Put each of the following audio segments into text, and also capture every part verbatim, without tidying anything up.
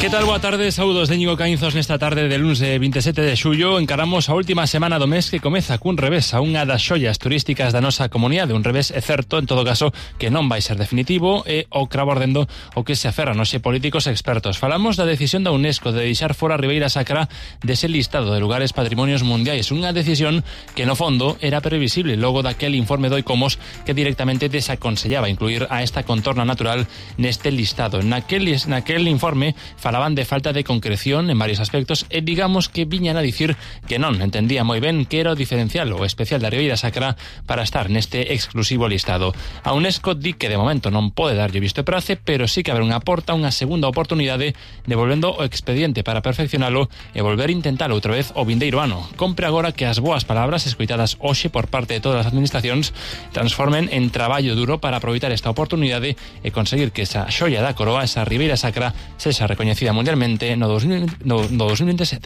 Que tal? Boa tarde, saúdos de Íñigo Caínzos nesta tarde de lunes vinte e sete de xullo. Encaramos a última semana do mes que comeza cun revés a unha das xollas turísticas da nosa comunidade. Un revés é certo, en todo caso, que non vai ser definitivo e o cravo ardendo o que se aferra nos políticos expertos. Falamos da decisión da UNESCO de deixar fora a Ribeira Sacra dese listado de lugares patrimonios mundiais. Unha decisión que no fondo era previsible logo daquel informe do ICOMOS que directamente desaconsellaba incluir a esta contorna natural neste listado. Naquel, naquel informe falaban de falta de concreción en varios aspectos e digamos que viñan a dicir que non entendía moi ben que era o diferencial ou especial da Ribeira Sacra para estar neste exclusivo listado. A UNESCO di que de momento non pode darlle visto e prace, pero sí que haber unha porta unha segunda oportunidade devolvendo o expediente para perfeccionalo e volver a intentalo outra vez o vindeiro ano. Compre agora que as boas palabras escoitadas hoxe por parte de todas as administracións transformen en traballo duro para aproveitar esta oportunidade e conseguir que esa xoia da coroa, esa Ribeira Sacra, sexa recoñecida mundialmente no dos mil vinte e sete.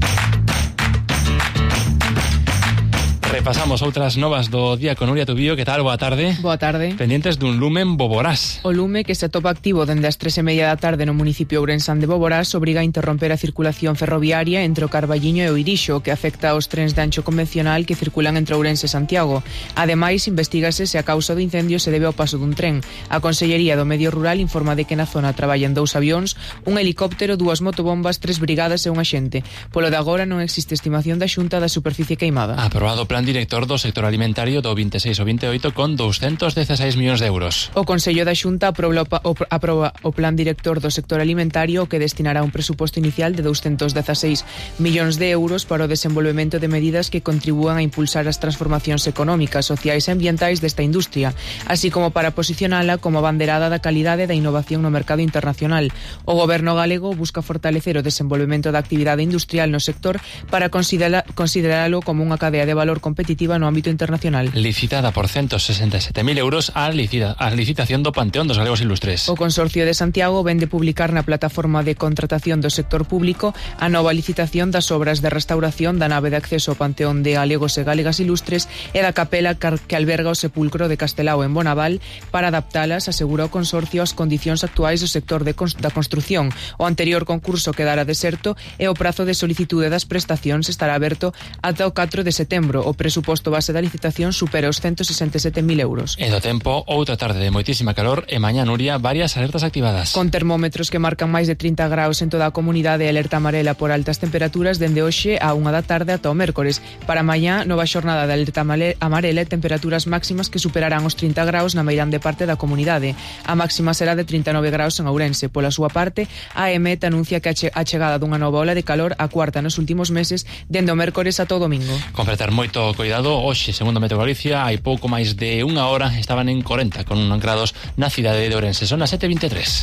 Repasamos outras novas do día con Nuria Tubío. Que tal? Boa tarde. Boa tarde. Pendientes dun lume en Boborás. O lume, que se atopa activo dende as tres e media da tarde no municipio ourensán de Boborás, obriga a interromper a circulación ferroviaria entre o Carballiño e o Irixo, que afecta aos trens de ancho convencional que circulan entre Ourense e Santiago. Ademais, investígase se a causa do incendio se debe ao paso dun tren. A Consellería do Medio Rural informa de que na zona traballan dous avións, un helicóptero, dúas motobombas, tres brigadas e un axente. Polo de agora non existe estimación da Xunta da superficie queimada. Aprobado plan director do sector alimentario do vinte e seis ao vinte e oito con douscentos dezaseis millóns de euros. O Consello da Xunta aproba o, aproba o plan director do sector alimentario que destinará un presuposto inicial de douscentos dezaseis millóns de euros para o desenvolvemento de medidas que contribúan a impulsar as transformacións económicas, sociais e ambientais desta industria, así como para posicionala como banderada da calidade e da innovación no mercado internacional. O goberno galego busca fortalecer o desenvolvemento da actividade industrial no sector para considera, consideralo como unha cadea de valor competitiva no ámbito internacional. Licitada por ciento sesenta e sete mil euros a, licita, a licitación do Panteón dos Galegos Ilustres. O Consorcio de Santiago ven de publicar na plataforma de contratación do sector público a nova licitación das obras de restauración da nave de acceso ao Panteón de Galegos e Galegas Ilustres e da capela que alberga o sepulcro de Castelao en Bonaval para adaptalas, asegura o Consorcio, ás condicións actuais do sector de const- da construción. O anterior concurso quedara deserto e o prazo de solicitude das prestacións estará aberto ata o catro de setembro. O presuposto base da licitación supera os ciento sesenta e sete mil euros. E do tempo, outra tarde de moitísima calor e mañá, Nuria, varias alertas activadas. Con termómetros que marcan máis de trinta graus en toda a comunidade e alerta amarela por altas temperaturas dende hoxe a unha da tarde ata o mércores. Para mañá, nova xornada de alerta amarela e temperaturas máximas que superarán os trinta graus na meirande parte da comunidade. A máxima será de trinta e nove graus en Ourense. Pola súa parte, a EMET anuncia que a chegada dunha nova ola de calor, a cuarta nos últimos meses, dende o mércores ata o domingo. Completar moito cuidado, hoxe, segundo Meteo Galicia, hai pouco máis de unha hora estaban en corenta con un grados na cidade de Ourense. Son as sete e vinte e tres.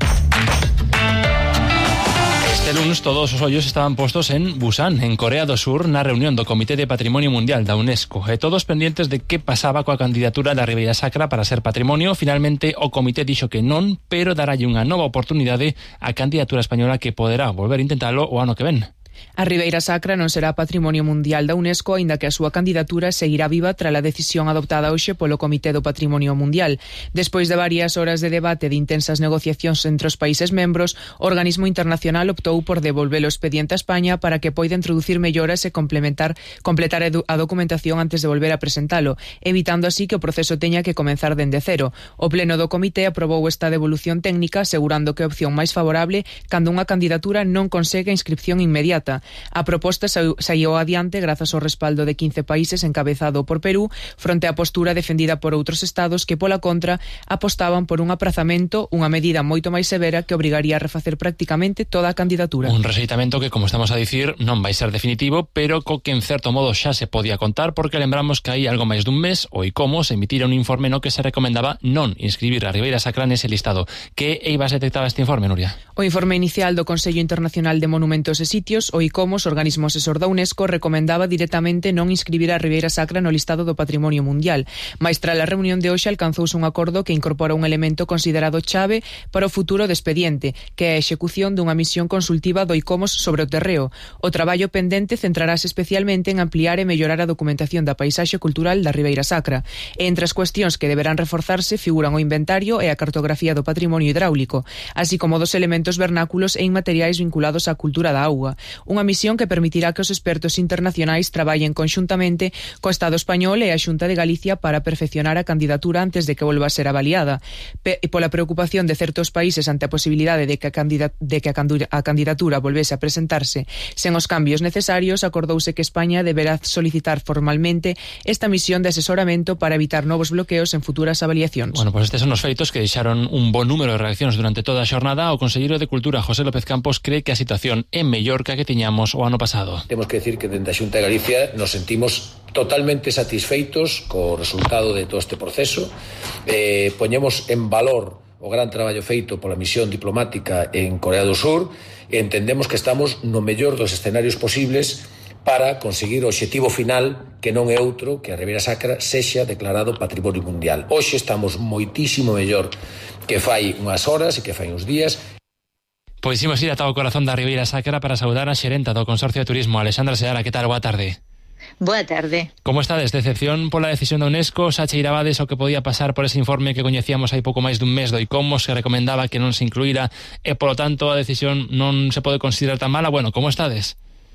Este lunes todos os ollos estaban postos en Busan, en Corea do Sur, na reunión do Comité de Patrimonio Mundial da UNESCO, e todos pendientes de que pasaba coa candidatura da Ribeira Sacra para ser patrimonio. Finalmente o comité dixo que non, pero daralle unha nova oportunidade á candidatura española que poderá volver a intentalo o ano que ven. A Ribeira Sacra non será Patrimonio Mundial da UNESCO, aínda que a súa candidatura seguirá viva tras a decisión adoptada hoxe polo Comité do Patrimonio Mundial. Despois de varias horas de debate e de intensas negociacións entre os países membros, o organismo internacional optou por devolver o expediente a España para que poida introducir melloras e complementar completar a documentación antes de volver a presentalo, evitando así que o proceso teña que comenzar dende cero. O pleno do comité aprobou esta devolución técnica, asegurando que é a opción máis favorable cando unha candidatura non consegue a inscripción inmediata. A proposta saíu adiante grazas ao respaldo de quince países encabezado por Perú, fronte á postura defendida por outros estados que, pola contra, apostaban por un aprazamento, unha medida moito máis severa que obrigaría a refacer prácticamente toda a candidatura. Un rexeitamento que, como estamos a dicir, non vai ser definitivo, pero co que en certo modo xa se podía contar, porque lembramos que hai algo máis dun mes o ICOMOS emitira un informe no que se recomendaba non inscribir a Ribeira Sacra nese listado. Que eivas detectaba este informe, Nuria? O informe inicial do Consello Internacional de Monumentos e Sitios O ICOMOS, organismo asesor da UNESCO, recomendaba directamente non inscribir a Ribeira Sacra no listado do Patrimonio Mundial. Mais tras a reunión de hoxe alcanzouse un acordo que incorpora un elemento considerado chave para o futuro do expediente, que é a execución dunha misión consultiva do ICOMOS sobre o terreo. O traballo pendente centrarase especialmente en ampliar e mellorar a documentación da paisaxe cultural da Ribeira Sacra. E entre as cuestións que deberán reforzarse figuran o inventario e a cartografía do patrimonio hidráulico, así como dos elementos vernáculos e inmateriais vinculados á cultura da auga. Unha misión que permitirá que os expertos internacionais traballen conxuntamente co Estado español e a Xunta de Galicia para perfeccionar a candidatura antes de que volva a ser avaliada. Pe pola preocupación de certos países ante a posibilidade de que a, de que a, a candidatura volvese a presentarse sen os cambios necesarios, acordouse que España deberá solicitar formalmente esta misión de asesoramento para evitar novos bloqueos en futuras avaliacións. Bueno, pois pues estes son os feitos que deixaron un bon número de reaccións durante toda a xornada. O conselleiro de Cultura, José López Campos, cree que a situación é mellor que a que tiñamos o ano pasado. Temos que decir que dende a Xunta de Galicia nos sentimos totalmente satisfeitos co resultado de todo este proceso. Eh, poñemos en valor o gran traballo feito pola misión diplomática en Corea do Sur e entendemos que estamos no mellor dos escenarios posibles para conseguir o obxectivo final, que non é outro que a Ribeira Sacra sexa declarado Patrimonio Mundial. Hoxe estamos moitísimo mellor que fai unhas horas e que fai uns días. Pois imos ir ata o corazón da Ribeira Sacra para saudar a xerenta do Consorcio de Turismo, Alexandra Seara. Que tal? Boa tarde. Boa tarde. Como estades? Decepción pola decisión da UNESCO? Xa cheirabades o que podía pasar por ese informe que coñecíamos hai pouco máis dun mes do ICOMOS, que recomendaba que non se incluíra e, polo tanto, a decisión non se pode considerar tan mala? Bueno, como estades?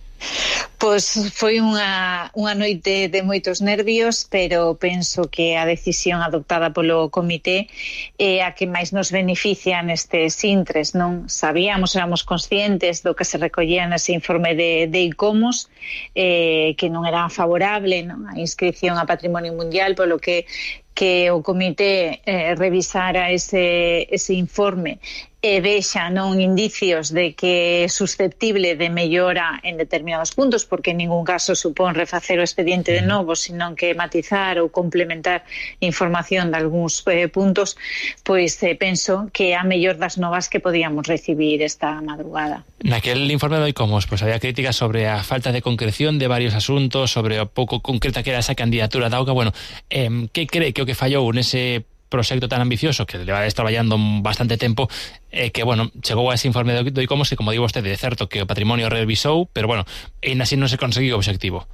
Pois foi unha, unha noite de moitos nervios, pero penso que a decisión adoptada polo comité é a que máis nos beneficia nestes intres, non? Sabíamos, éramos conscientes do que se recollía nese informe de, de ICOMOS, eh, que non era favorable, non? A inscripción a Patrimonio Mundial, polo que que o comité eh, revisara ese, ese informe e vexa non indicios de que é susceptible de mellora en determinados puntos, porque en ningún caso supón refacer o expediente de novo, senón que matizar ou complementar información de algúns eh, puntos, pois eh, penso que é a mellor das novas que podíamos recibir esta madrugada. Naquel informe do ICOMOS, pois había críticas sobre a falta de concreción de varios asuntos, sobre o pouco concreta que era esa candidatura da auga. Bueno, eh, que cree que o que fallou nese proxecto tan ambicioso que levades traballando bastante tempo, eh, que, bueno, chegou a ese informe do, do ICOMOS que, como digo vostede, é certo que o patrimonio revisou, pero, bueno, ainda así non se conseguiu o obxectivo.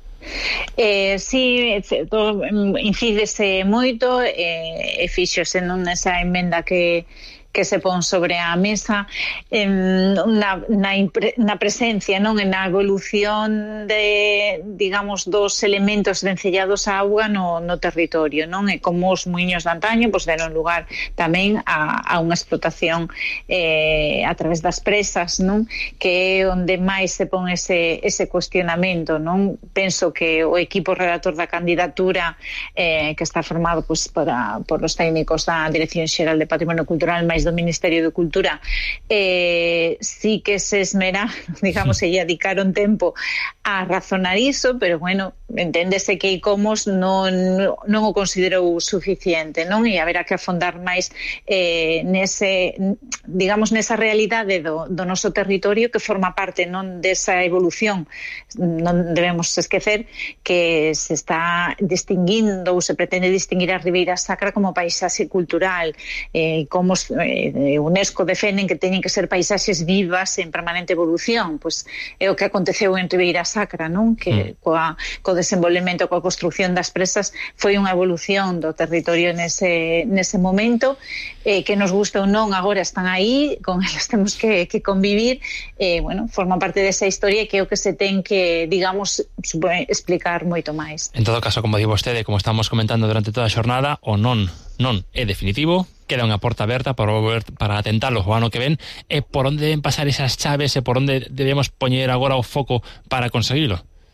Eh, sí, todo, incídese moito e eh, fíxose non nesa emenda que que se pon sobre a mesa, eh, na, na, impre, na presencia, non, na evolución de, digamos, dos elementos vencellados á auga no, no territorio, non? E como os muiños de antaño, pois deron lugar tamén a, a unha explotación eh, a través das presas, non? Que é onde máis se pon ese, ese cuestionamento, non? Penso que o equipo redactor da candidatura, eh, que está formado pois, por, a, por os técnicos da Dirección Xeral de Patrimonio Cultural máis do Ministerio de Cultura, eh, sí que se esmera, digamos, e dedicaron tempo a razonar iso, pero bueno, enténdese que ICOMOS non, non o considerou suficiente, non? E haberá que afondar máis eh, nese, digamos, nesa realidade do, do noso territorio que forma parte non desa evolución. Non debemos esquecer que se está distinguindo ou se pretende distinguir a Ribeira Sacra como paisaxe cultural, eh, como eh, UNESCO defenden que teñen que ser paisaxes vivas en permanente evolución, pois é o que aconteceu en Ribeira Sacra, non? Que mm. coa, co desenvolvemento, coa construción das presas foi unha evolución do territorio nese, nese momento, eh, que nos gusta ou non agora están aí, con elas temos que, que convivir, e, eh, bueno, forma parte desa historia que é o que se ten que, digamos, explicar moito máis. En todo caso, como di vostede, como estamos comentando durante toda a xornada, o non, non é definitivo, queda unha porta aberta para, para atentalo o ano que ven, e por onde deben pasar esas chaves e por onde debemos poñer agora o foco para conseguilo?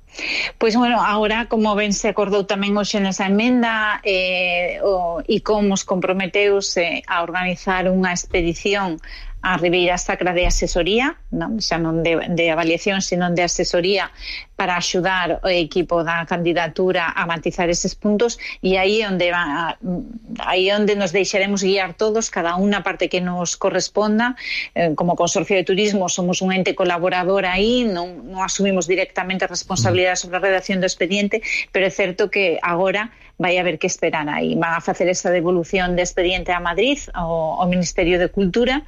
Pois, bueno, agora, como ben se acordou tamén hoxe nesa emenda, eh, o ICOMOS comprometeuse a organizar unha expedición a Ribeira Sacra de asesoría, non? Xa non de, de avaliación, sino de asesoría, para axudar o equipo da candidatura a matizar eses puntos, e aí onde va, aí onde nos deixaremos guiar todos, cada unha parte que nos corresponda. Eh, como Consorcio de Turismo somos un ente colaborador aí, non, non asumimos directamente a responsabilidade sobre a redacción do expediente, pero é certo que agora vai haber que esperar aí. Van a facer esa devolución de expediente a Madrid, ao, ao Ministerio de Cultura,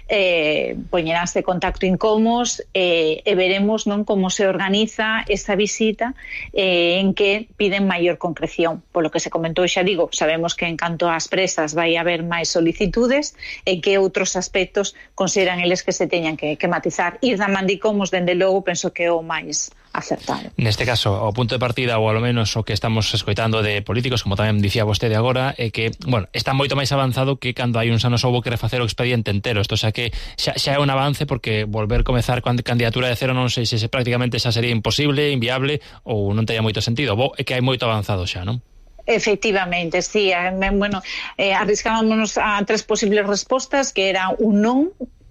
eh, poñeránse contacto ICOMOS, eh, e veremos, non, como se organiza esa visita, eh, en que piden maior concreción. Polo que se comentou, xa digo, sabemos que en canto ás presas vai haber máis solicitudes, e que outros aspectos consideran eles que se teñan que, que matizar. Ir da man de ICOMOS, dende logo, penso que é o máis acertado. Neste caso, o punto de partida, ou ao menos o que estamos escoitando de políticos, como tamén dicía vostede agora, é que, bueno, está moito máis avanzado que cando hai uns anos houbo que refacer o expediente entero. Isto xa que xa, xa é un avance, porque volver comezar con candidatura de cero non sei se, se prácticamente xa sería imposible, inviable, ou non tería moito sentido. Bo, é que hai moito avanzado xa, non? Efectivamente, sí. Bueno, eh, arriscábamos a tres posibles respostas, que era un non,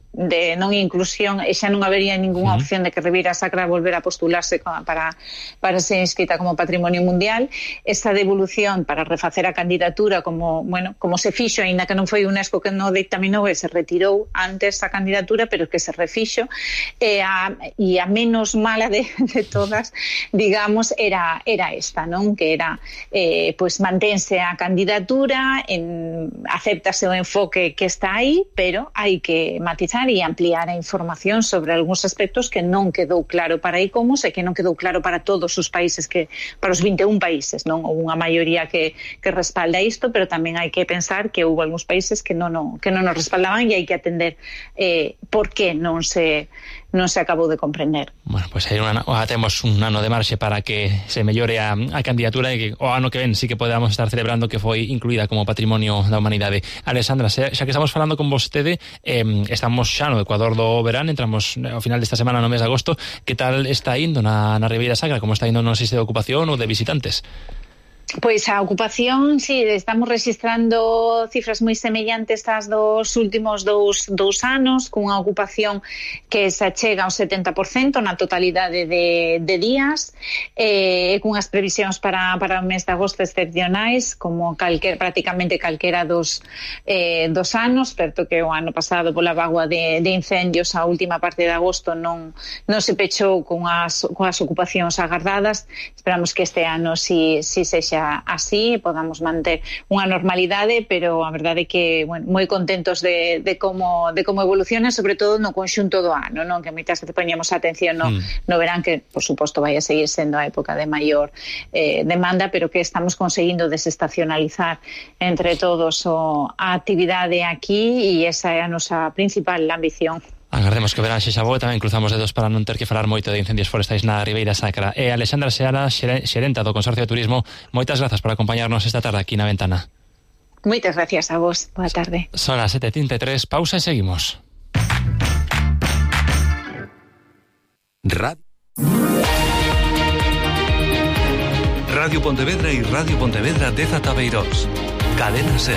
de non inclusión, e xa non habería ninguna opción de que Ribeira Sacra volver a postularse para, para ser inscrita como Patrimonio Mundial. Esa devolución para refacer a candidatura, como, bueno, como se fixo, aínda que non foi UNESCO que non dictaminou, e se retirou antes a candidatura, pero que se refixo, e a, e a menos mala de, de todas, digamos, era, era esta, non? Que era, eh, pues mantense a candidatura, en, acéptase o enfoque que está aí, pero hai que matizar e ampliar a información sobre algúns aspectos que non quedou claro para ICOMOS e que non quedou claro para todos os países, que para os vinte e un países, non? Houve unha maioría que, que respalda isto, pero tamén hai que pensar que houve algúns países que non, non, que non nos respaldaban, e hai que atender eh, por que non se non se acabou de comprender. Bueno, pois pues aí temos un ano de marxe para que se mellore a, a candidatura, e que o ano que ven sí que podamos estar celebrando que foi incluída como Patrimonio da Humanidade. Alexandra, xa que estamos falando con vostede, eh, estamos xa no Ecuador do verán, entramos ao final desta semana no mes de agosto. Que tal está indo na, na Ribeira Sacra? Como está indo no sistema de ocupación ou de visitantes? Pois a ocupación, sí, estamos registrando cifras moi semellantes ás dos últimos dous, dous anos, cunha ocupación que se achega ao setenta por cento na totalidade de, de días, e eh, cunhas previsións para, para o mes de agosto excepcionais, como calquer, prácticamente calquera dos, eh, dos anos, certo que o ano pasado pola bagua de, de incendios a última parte de agosto non, non se pechou con as, con as ocupacións agardadas. Esperamos que este ano si, si sexa así, podamos manter unha normalidade, pero a verdade é que, bueno, moi contentos de, de como de como evoluciona, sobre todo no conxunto do ano, non? Que moitas veces poñemos atención no, mm. no verán, que por suposto vai a seguir sendo a época de maior eh, demanda, pero que estamos conseguindo desestacionalizar entre todos o, a actividade aquí, e esa é a nosa principal ambición. Agardemos que o verán xa bo, e tamén cruzamos dedos para non ter que falar moito de incendios forestais na Ribeira Sacra. E Alexandra Seara, xerenta do Consorcio de Turismo, moitas grazas por acompañarnos esta tarde aquí na Ventana. Moitas gracias a vos. Boa tarde. Son as sete e trinta e tres, pausa e seguimos. Radio Radio Pontevedra e Radio Pontevedra dez ata Beirós. Cadena SER.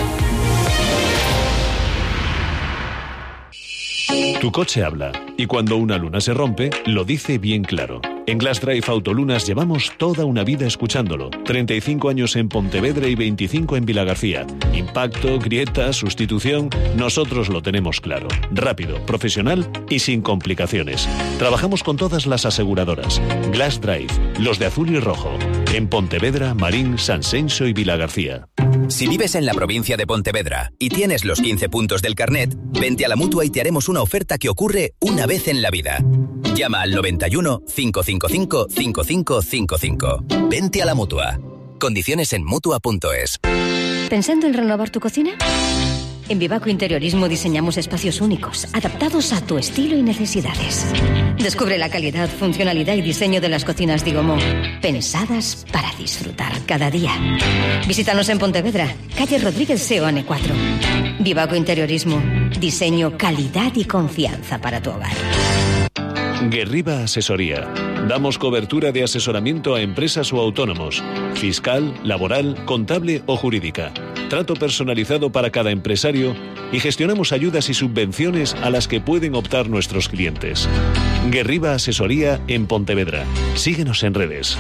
Tu coche habla, y cuando una luna se rompe, lo dice bien claro. En Glass Drive Autolunas llevamos toda una vida escuchándolo. treinta y cinco años en Pontevedra y veinticinco en Vilagarcía. Impacto, grietas, sustitución, nosotros lo tenemos claro. Rápido, profesional y sin complicaciones. Trabajamos con todas las aseguradoras. Glass Drive, los de azul y rojo. En Pontevedra, Marín, Sanxenxo y Vilagarcía. Si vives en la provincia de Pontevedra y tienes los quince puntos del carnet, vente a la Mutua y te haremos una oferta que ocurre una vez en la vida. Llama al noventa y uno, cinco cinco cinco, cinco cinco cinco cinco. Vente a la Mutua. Condiciones en Mutua punto es. ¿Pensando en renovar tu cocina? En Vivaco Interiorismo diseñamos espacios únicos, adaptados a tu estilo y necesidades. Descubre la calidad, funcionalidad y diseño de las cocinas Digomo, pensadas para disfrutar cada día. Visítanos en Pontevedra, calle Rodríguez Seoane cuatro. Vivaco Interiorismo, diseño, calidad y confianza para tu hogar. Guerriba Asesoría. Damos cobertura de asesoramiento a empresas o autónomos, fiscal, laboral, contable o jurídica. Trato personalizado para cada empresario y gestionamos ayudas y subvenciones a las que pueden optar nuestros clientes. Guerriba Asesoría en Pontevedra. Síguenos en redes.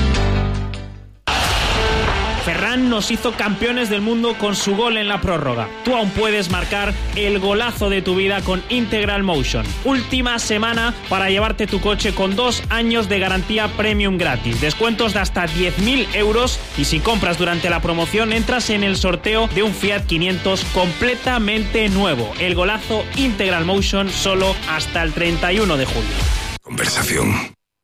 Ferran nos hizo campeones del mundo con su gol en la prórroga. Tú aún puedes marcar el golazo de tu vida con Integral Motion. Última semana para llevarte tu coche con dos años de garantía premium gratis. Descuentos de hasta diez mil euros y si compras durante la promoción entras en el sorteo de un Fiat quinientos completamente nuevo. El golazo Integral Motion solo hasta el treinta y uno de julio. Conversación.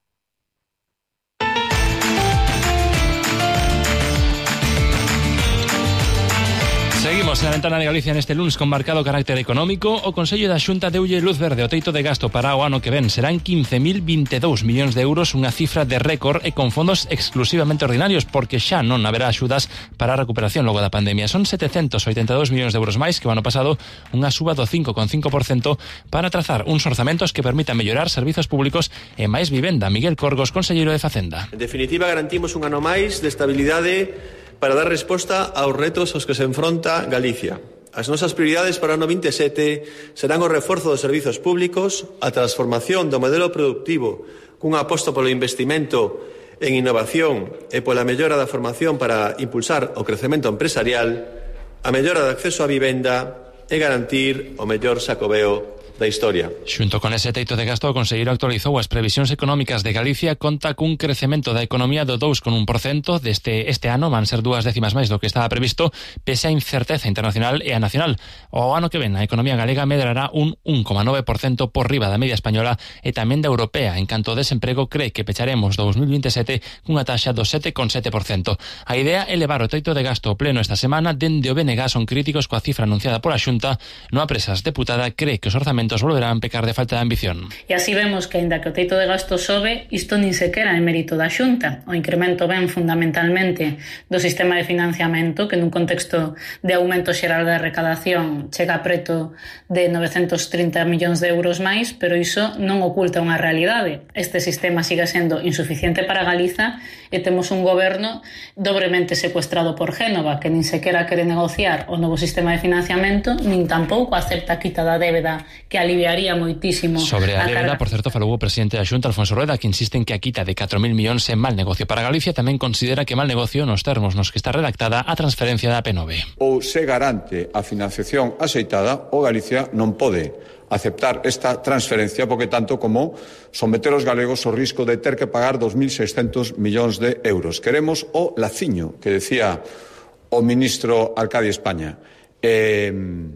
Seguimos en a ventana de Galicia neste lunes con marcado carácter económico. O Consello da Xunta deulle luz verde o teito de gasto para o ano que ven. Serán quince mil veintidós millóns de euros, unha cifra de récord e con fondos exclusivamente ordinarios, porque xa non haberá axudas para a recuperación logo da pandemia. Son setecentos oitenta e dous millóns de euros máis que o ano pasado, unha suba do cinco coma cinco por cento para trazar uns orzamentos que permitan mellorar servizos públicos e máis vivenda. Miguel Corgos, conselleiro de Facenda. En definitiva, garantimos un ano máis de estabilidade para dar resposta aos retos aos que se enfronta Galicia. As nosas prioridades para o ano vinte e sete serán o reforzo dos servizos públicos, a transformación do modelo productivo cun aposto polo investimento en innovación e pola mellora da formación para impulsar o crecemento empresarial, a mellora do acceso á vivenda e garantir o mellor Xacobeo da historia. Xunto con ese teito de gasto, o conselleiro actualizou as previsións económicas de Galicia. Conta cun crecemento da economía do dous coma un por cento deste este ano, van ser dúas décimas máis do que estaba previsto, pese a incerteza internacional e a nacional. O ano que ven, a economía galega medrará un un coma nove por cento por riba da media española e tamén da europea. En canto ao desemprego, cree que pecharemos dous mil vinte e sete cunha taxa do sete coma sete por cento. A idea é levar o teito de gasto ao pleno esta semana. Dende o B N G son críticos coa cifra anunciada pola Xunta. No Apresas, deputada, cree que os orzamentos volverán a pecar de falta de ambición. E así vemos que, aínda que o teito de gasto sobe, isto nin sequera é mérito da Xunta. O incremento ven fundamentalmente do sistema de financiamento, que nun contexto de aumento xeral da recadación chega preto de novecentos trinta millóns de euros máis, pero iso non oculta unha realidade. Este sistema sigue sendo insuficiente para Galiza e temos un goberno dobremente secuestrado por Génova, que nin sequera quere negociar o novo sistema de financiamento, nin tampouco acepta a quita da débeda, que aliviaría moitísimo. Sobre a, a débeda, carga. por certo, falou o presidente da Xunta, Alfonso Rueda, que insiste en que a quita de catro mil millóns é mal negocio para Galicia. Tamén considera que mal negocio nos termos nos que está redactada a transferencia da P nove. Ou se garante a financiación axeitada, o Galicia non pode aceptar esta transferencia, porque tanto como someter os galegos ao risco de ter que pagar dos mil seiscentos millóns de euros. Queremos o laciño que decía o ministro Arcadio España. Eh,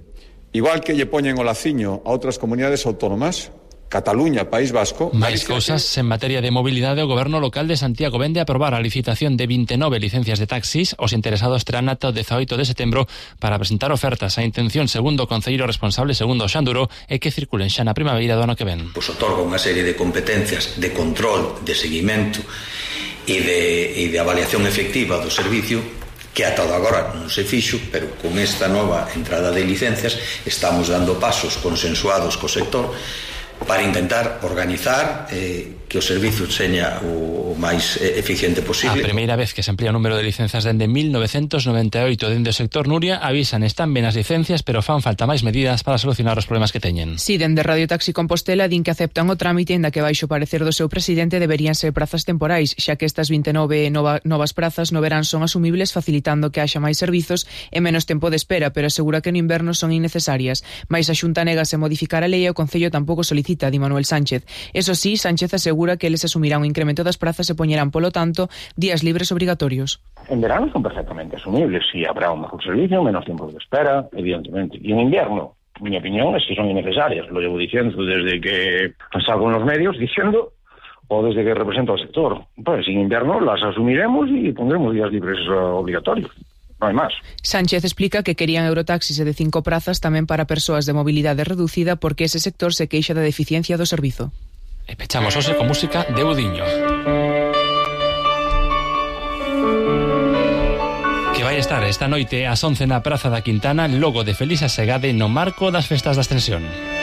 igual que lle poñen o laciño a outras comunidades autónomas, Cataluña, País Vasco... Máis cousas en materia de mobilidade. O goberno local de Santiago vende a aprobar a licitación de vinte e nove licencias de taxis. Os interesados terán ata o dezaoito de setembro para presentar ofertas. A intención, segundo o concelleiro responsable, segundo o Xanduro, é que circulen xa na primavera do ano que ven. Pois otorga unha serie de competencias de control, de seguimento e de, e de avaliación efectiva do servicio que ata agora non se fixo, pero con esta nova entrada de licencias estamos dando pasos consensuados co sector para intentar organizar eh, que o servizo seña o máis eficiente posible. A primeira vez que se amplía o número de licencias dende mil novecentos noventa e oito. Dende o sector, Nuria, avisan, están ben as licencias, pero fan falta máis medidas para solucionar os problemas que teñen. Si, dende Radio Taxi Compostela din que aceptan o trámite, inda que baixo parecer do seu presidente deberían ser prazas temporais, xa que estas vinte e nove nova, novas prazas no verán son asumibles, facilitando que haxa máis servizos e menos tempo de espera, pero asegura que no inverno son innecesarias. Mais a Xunta negase a modificar a lei e o Concello tampouco solicita, di Manuel Sánchez. Eso sí, Sánchez asegura que eles asumirán o incremento das prazas e poñerán, polo tanto, días libres obrigatorios. En verano son perfectamente asumibles, si habrá un mejor servicio, menos tiempo de espera, evidentemente. Y en invierno, mi opinión es que son innecesarias. Lo llevo diciendo desde que salgo en los medios, diciendo, o desde que represento al sector. Pues en invierno las asumiremos y pondremos días libres uh, obligatorios. No hai máis. Sánchez explica que querían Eurotaxis e de cinco prazas tamén para persoas de mobilidade reducida, porque ese sector se queixa da deficiencia do servizo. E pechamos hoxe con música de Udiño, que vai estar esta noite ás once na Praza da Quintana, logo de Felisa Segade, no marco das festas da Ascensión.